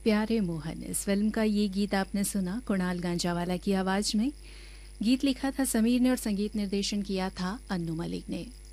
प्यारे मोहन, इस फिल्म का ये गीत आपने सुना कुणाल गांजावाला की आवाज में। गीत लिखा था समीर ने और संगीत निर्देशन किया था अन्नू मलिक ने।